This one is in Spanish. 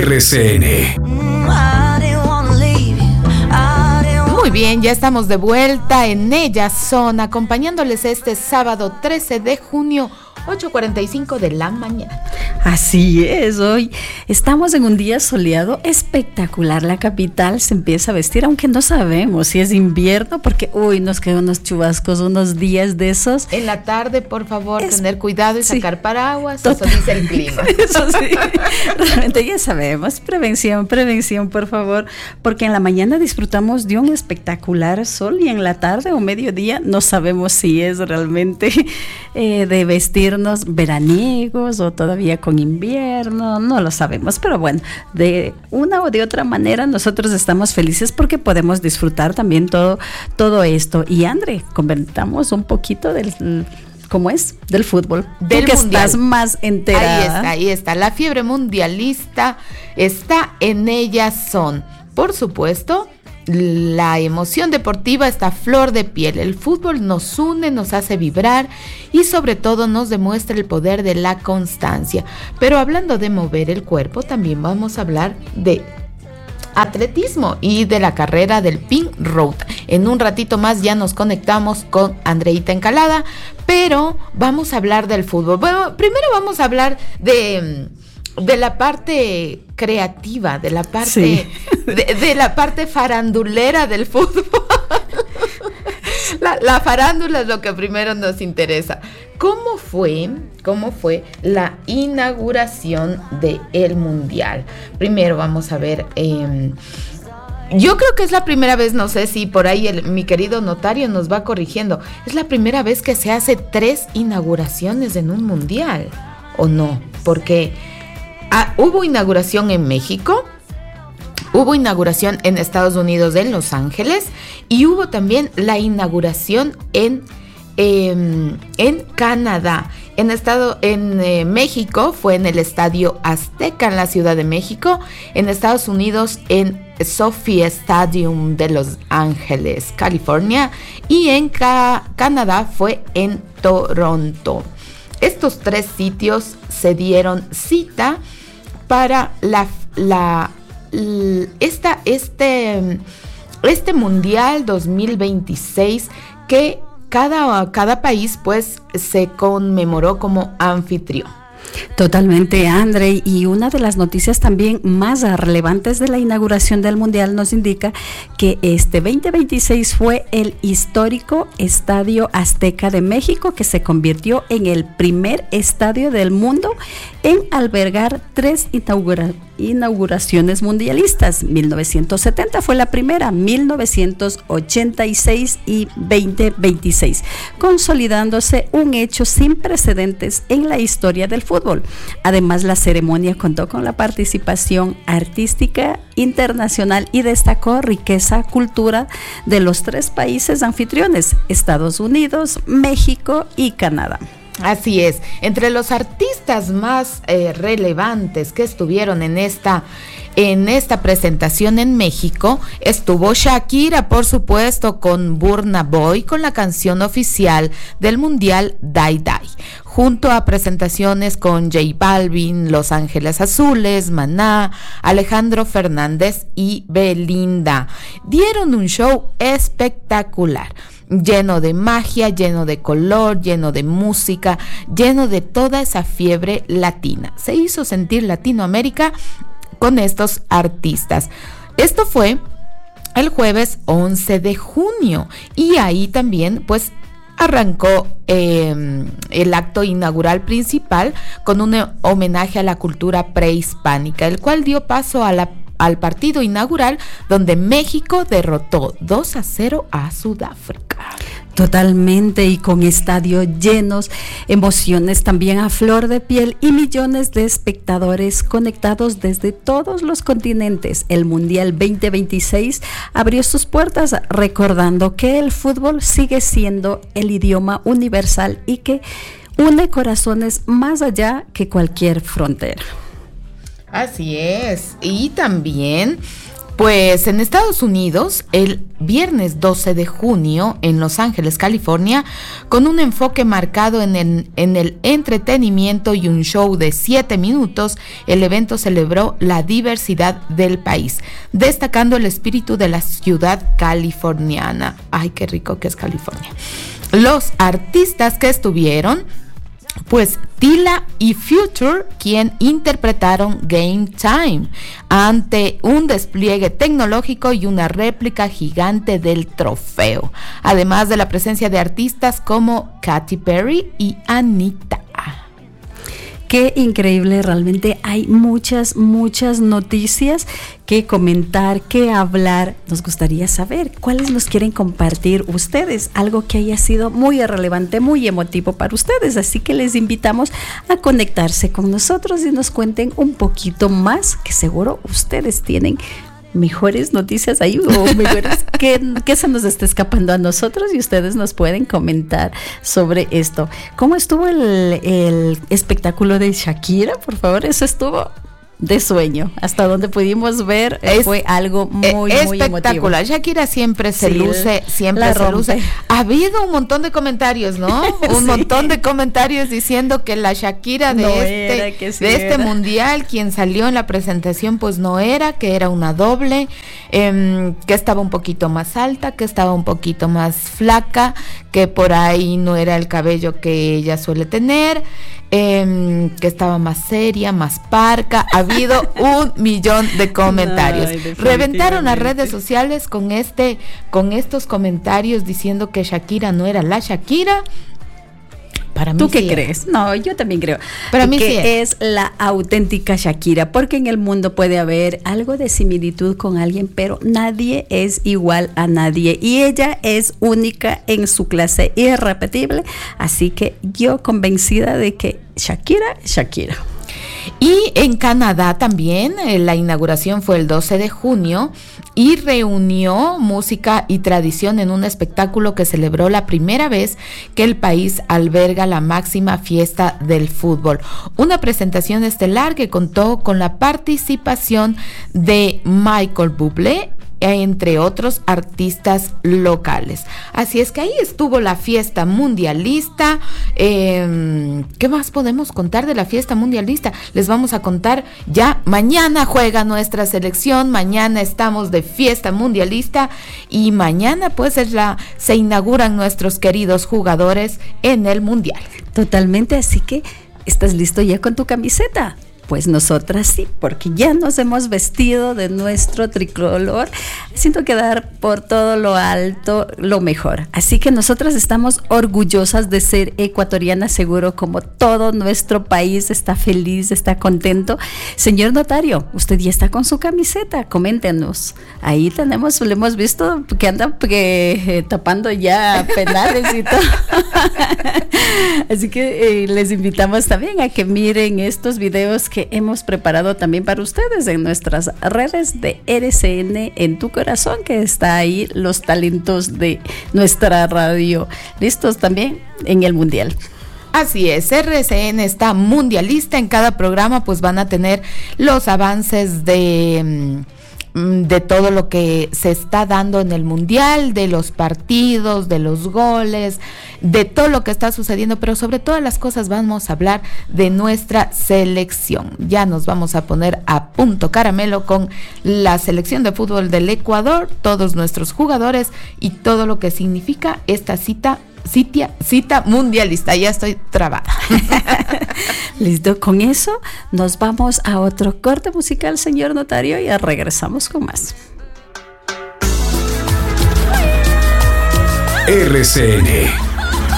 RCN. Muy bien, ya estamos de vuelta en Ellas Son, acompañándoles este sábado 13 de junio, 8:45 de la mañana. Así es, hoy estamos en un día soleado espectacular. La capital se empieza a vestir, aunque no sabemos si es invierno, porque nos quedan unos chubascos, unos días de esos. En la tarde, por favor, tener cuidado y sacar paraguas, total. Eso dice el clima. Eso sí, realmente ya sabemos, prevención, por favor, porque en la mañana disfrutamos de un espectacular sol y en la tarde o mediodía no sabemos si es realmente de vestirnos veraniegos o todavía con invierno, no lo sabemos, pero bueno, de una o de otra manera nosotros estamos felices porque podemos disfrutar también todo esto. Y André, comentamos un poquito del ¿cómo es? Del fútbol. Del que mundial. Estás más enterada. Ahí está. La fiebre mundialista está en Ellas Son. Por supuesto, la emoción deportiva está a flor de piel. El fútbol nos une, nos hace vibrar y sobre todo nos demuestra el poder de la constancia. Pero hablando de mover el cuerpo, también vamos a hablar de atletismo y de la carrera del Pink Road. En un ratito más ya nos conectamos con Andreita Encalada, pero vamos a hablar del fútbol. Bueno, primero vamos a hablar de la parte creativa, de la parte de la parte farandulera del fútbol. La farándula es lo que primero nos interesa. ¿Cómo fue la inauguración del Mundial? Primero vamos a ver, yo creo que es la primera vez, no sé si por ahí mi querido notario nos va corrigiendo, es la primera vez que se hace 3 inauguraciones en un Mundial, ¿o no? Porque hubo inauguración en México, hubo inauguración en Estados Unidos, en Los Ángeles, y hubo también la inauguración en Canadá. En México fue en el Estadio Azteca en la Ciudad de México, en Estados Unidos en Sophie Stadium de Los Ángeles, California, y en Canadá fue en Toronto. Estos 3 sitios se dieron cita para este Mundial 2026 que cada país pues se conmemoró como anfitrión. Totalmente, André, y una de las noticias también más relevantes de la inauguración del Mundial nos indica que este 2026 fue el histórico Estadio Azteca de México, que se convirtió en el primer estadio del mundo en albergar 3 inauguraciones mundialistas. 1970 fue la primera, 1986 y 2026, consolidándose un hecho sin precedentes en la historia del fútbol. Además, la ceremonia contó con la participación artística internacional y destacó riqueza cultural de los 3 países anfitriones, Estados Unidos, México y Canadá. Así es, entre los artistas más relevantes que estuvieron en esta presentación en México estuvo Shakira, por supuesto, con Burna Boy, con la canción oficial del Mundial Die Die, junto a presentaciones con J Balvin, Los Ángeles Azules, Maná, Alejandro Fernández y Belinda. Dieron un show espectacular, lleno de magia, lleno de color, lleno de música, lleno de toda esa fiebre latina. Se hizo sentir Latinoamérica con estos artistas. Esto fue el jueves 11 de junio y ahí también pues arrancó el acto inaugural principal con un homenaje a la cultura prehispánica, el cual dio paso al partido inaugural donde México derrotó 2-0 a Sudáfrica. Totalmente, y con estadios llenos, emociones también a flor de piel y millones de espectadores conectados desde todos los continentes. El Mundial 2026 abrió sus puertas recordando que el fútbol sigue siendo el idioma universal y que une corazones más allá que cualquier frontera. Así es, y también Pues en Estados Unidos, el viernes 12 de junio, en Los Ángeles, California, con un enfoque marcado en el entretenimiento y un show de 7 minutos, el evento celebró la diversidad del país, destacando el espíritu de la ciudad californiana. ¡Ay, qué rico que es California! Los artistas que estuvieron, pues Tila y Future, quien interpretaron Game Time ante un despliegue tecnológico y una réplica gigante del trofeo, además de la presencia de artistas como Katy Perry y Anita. Qué increíble, realmente hay muchas noticias que comentar, que hablar. Nos gustaría saber cuáles nos quieren compartir ustedes, algo que haya sido muy relevante, muy emotivo para ustedes. Así que les invitamos a conectarse con nosotros y nos cuenten un poquito más, que seguro ustedes tienen mejores noticias ahí o mejores que se nos está escapando a nosotros, y ustedes nos pueden comentar sobre esto. ¿Cómo estuvo el espectáculo de Shakira? Por favor, eso estuvo de sueño. Hasta donde pudimos ver, fue algo muy espectacular. Shakira siempre se luce, siempre se luce. Ha habido un montón de comentarios, ¿no? Un montón de comentarios diciendo que la Shakira de este mundial, quien salió en la presentación, pues no era, que era una doble, que estaba un poquito más alta, que estaba un poquito más flaca, que por ahí no era el cabello que ella suele tener, que estaba más seria, más parca. Ha habido 1,000,000 de comentarios. Reventaron las redes sociales con estos comentarios diciendo que Shakira no era la Shakira. Para mí ¿Tú qué crees? No, yo también creo para mí que es la auténtica Shakira, porque en el mundo puede haber algo de similitud con alguien, pero nadie es igual a nadie, y ella es única en su clase, irrepetible. Así que yo convencida de que Shakira. Y en Canadá también, la inauguración fue el 12 de junio y reunió música y tradición en un espectáculo que celebró la primera vez que el país alberga la máxima fiesta del fútbol. Una presentación estelar que contó con la participación de Michael Bublé, entre otros artistas locales. Así es que ahí estuvo la fiesta mundialista. ¿Qué más podemos contar de la fiesta mundialista? Les vamos a contar ya. Mañana juega nuestra selección, mañana estamos de fiesta mundialista y mañana pues se inauguran nuestros queridos jugadores en el mundial. Totalmente, así que ¿estás listo ya con tu camiseta? Pues nosotras sí, porque ya nos hemos vestido de nuestro tricolor. Siento que dar por todo lo alto lo mejor. Así que nosotras estamos orgullosas de ser ecuatorianas, seguro como todo nuestro país está feliz, está contento. Señor notario, usted ya está con su camiseta, coméntenos. Ahí le hemos visto que anda tapando ya penales y todo. Así que les invitamos también a que miren estos videos que hemos preparado también para ustedes en nuestras redes de RCN en tu corazón, que está ahí los talentos de nuestra radio listos también en el mundial. Así es, RCN está mundialista. En cada programa pues van a tener los avances de todo lo que se está dando en el mundial, de los partidos, de los goles, de todo lo que está sucediendo, pero sobre todas las cosas vamos a hablar de nuestra selección. Ya nos vamos a poner a punto caramelo con la selección de fútbol del Ecuador, todos nuestros jugadores y todo lo que significa esta cita mundialista. Ya estoy trabada. Listo, con eso nos vamos a otro corte musical, señor notario, y regresamos con más. RCN